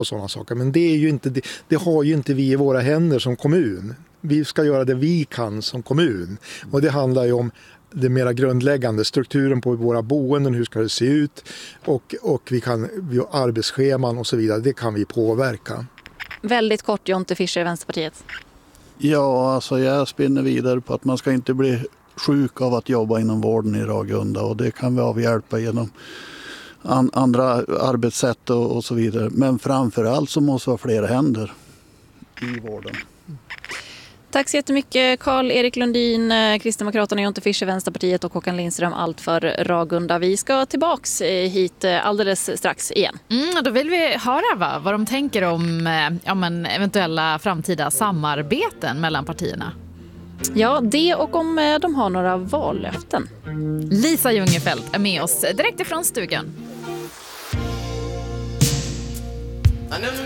och sådana saker. Men det är ju inte, det har ju inte vi i våra händer som kommun. Vi ska göra det vi kan som kommun. Och det handlar ju om det mera grundläggande, strukturen på våra boenden, hur ska det se ut och vi arbetsscheman och så vidare, det kan vi påverka. Väldigt kort, Jonte Fischer, Vänsterpartiet. Ja, alltså jag spinner vidare på att man ska inte bli sjuk av att jobba inom vården i Ragunda, och det kan vi avhjälpa genom andra arbetssätt och så vidare. Men framförallt så måste det vara fler händer i vården. Tack så jättemycket Carl-Erik Lundin, Kristdemokraterna, Jonte Fischer, Vänsterpartiet och Håkan Lindström, allt för Ragunda. Vi ska tillbaks hit alldeles strax igen. Då vill vi höra vad de tänker om eventuella framtida samarbeten mellan partierna. Ja, det och om de har några vallöften. Lisa Jungerfelt är med oss direkt ifrån stugan.